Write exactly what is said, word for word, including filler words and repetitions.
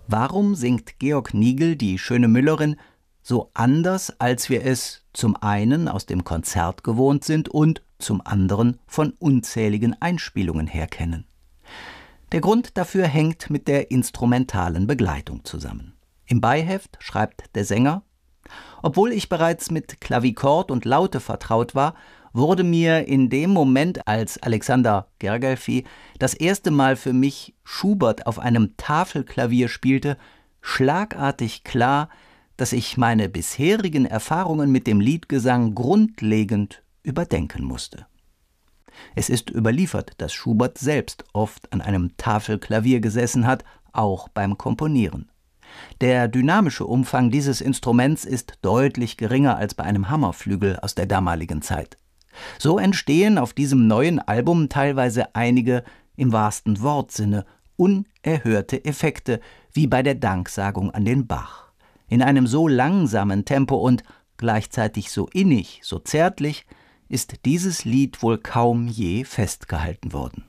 Warum singt Georg Nigel die schöne Müllerin so anders, als wir es zum einen aus dem Konzert gewohnt sind und zum anderen von unzähligen Einspielungen her kennen? Der Grund dafür hängt mit der instrumentalen Begleitung zusammen. Im Beiheft schreibt der Sänger: Obwohl ich bereits mit Klavichord und Laute vertraut war, wurde mir in dem Moment, als Alexander Gergely das erste Mal für mich Schubert auf einem Tafelklavier spielte, schlagartig klar, dass ich meine bisherigen Erfahrungen mit dem Liedgesang grundlegend überdenken musste. Es ist überliefert, dass Schubert selbst oft an einem Tafelklavier gesessen hat, auch beim Komponieren. Der dynamische Umfang dieses Instruments ist deutlich geringer als bei einem Hammerflügel aus der damaligen Zeit. So entstehen auf diesem neuen Album teilweise einige, im wahrsten Wortsinne, unerhörte Effekte, wie bei der Danksagung an den Bach. In einem so langsamen Tempo und gleichzeitig so innig, so zärtlich, ist dieses Lied wohl kaum je festgehalten worden.